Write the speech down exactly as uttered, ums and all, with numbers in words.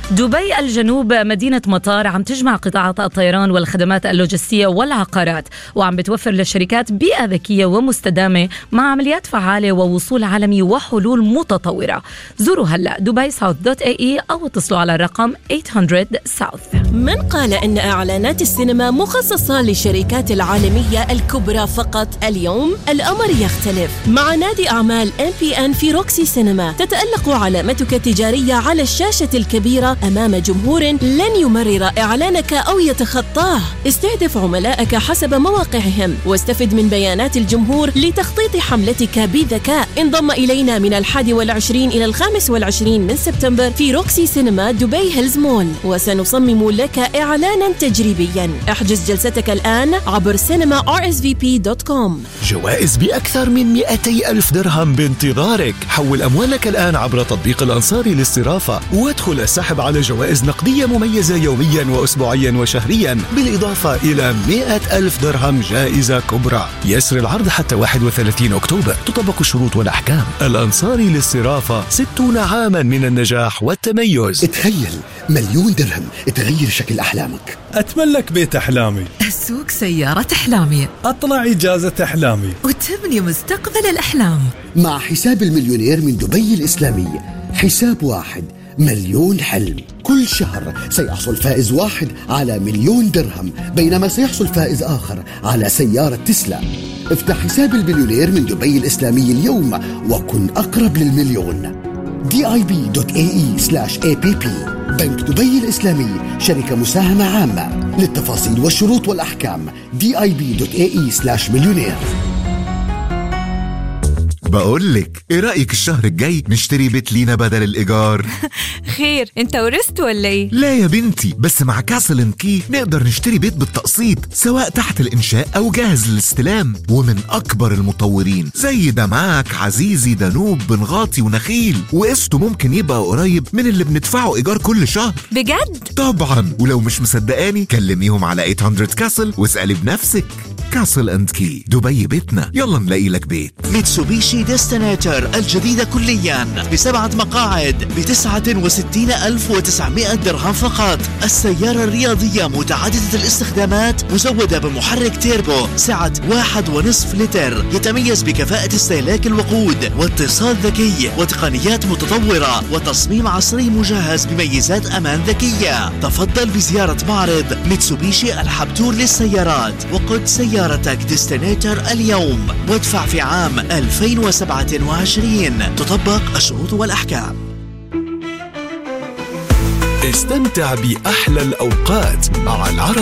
دبي الجنوب مدينة مطار عم تجمع قطاعات الطيران والخدمات اللوجستية والعقارات، وعم بتوفر للشركات بيئة ذكية ومستدامة مع عمليات فعالة ووصول عالمي وحلول متطورة. زوروا هلا دبي ساوث دوت اي اي أو اتصلوا على الرقم ثمانمية ساوث. من قال إن إعلانات السينما مخصصة للشركات العالمية الكبرى فقط؟ اليوم الأمر يختلف. مع نادي أعمال إم بي إن في روكسي سينما تتألق علامتك التجارية على الشاشة الكبيرة أمام جمهور لن يمرر إعلانك أو يتخطاه. استهدف عملائك حسب مواقعهم واستفد من بيانات الجمهور لتخطيط حملتك بذكاء. انضم إلينا من الحادي والعشرين إلى الخامس والعشرين من سبتمبر في روكسي سينما دبي هيلز مول، وسنصمم لك إعلانا تجريبيا. احجز جلستك الآن عبر سينما آر إس في بي دوت كوم. جوائز بأكثر من مئتي ألف درهم بانتظارك. حول أموالك الآن عبر تطبيق الأنصاري للصرافة وادخل السحب على جوائز نقدية مميزة يوميا وأسبوعيا وشهريا، بالإضافة إلى مئة ألف درهم جائزة كبرى. يسر العرض حتى واحد وثلاثين أكتوبر. تطبق الشروط والأحكام. الأنصاري للصرافة، ستون عاما من النجاح والتميز. تخيل مليون درهم تغير شكل أحلامك. أتملك بيت أحلامي، أسوق سيارة أحلامي، أطلع إجازة أحلامي، وتبني مستقبل الأحلام. مع حساب المليونير من دبي الإسلامي، حساب واحد مليون حلم. كل شهر سيحصل فائز واحد على مليون درهم، بينما سيحصل فائز آخر على سيارة تسلا. افتح حساب المليونير من دبي الإسلامي اليوم وكن أقرب للمليون. دي آي بي دوت اي اي سلاش اي بي بي. بنك دبي الإسلامي، شركة مساهمة عامة. للتفاصيل والشروط والأحكام دي آي بي دوت اي اي سلاش مليونير. بقولك ايه رأيك الشهر الجاي نشتري بيت لينا بدل الإيجار؟ خير، انت ورثت ولا ايه؟ لا يا بنتي، بس مع كاسل اند كي نقدر نشتري بيت بالتقسيط، سواء تحت الإنشاء أو جاهز للاستلام، ومن أكبر المطورين زي دمعك، عزيزي، دانوب، بنغاطي ونخيل، وقسطه ممكن يبقى قريب من اللي بندفعه إيجار كل شهر. بجد؟ طبعا، ولو مش مصدقاني كلميهم على ثمانمية كاسل واسألي بنفسك. كاسل اند كي، دبي بيتنا، يلا نلاقي لك بيت. ميتسوبيشي ديستنيتر الجديدة كليا بسبعة مقاعد بتسعة وستين ألف وتسعمائة درهم فقط. السيارة الرياضية متعددة الاستخدامات، مزودة بمحرك تيربو سعة واحد ونصف لتر، يتميز بكفاءة استهلاك الوقود واتصال ذكي وتقنيات متطورة وتصميم عصري مجهز بميزات أمان ذكية. تفضل بزيارة معرض ميتسوبيشي الحبتور للسيارات وقد سيارتك ديستنيتر اليوم وادفع في عام ألفين وسبعة وعشرين. تطبق الشروط والأحكام. استمتع بأحلى الأوقات مع العرب.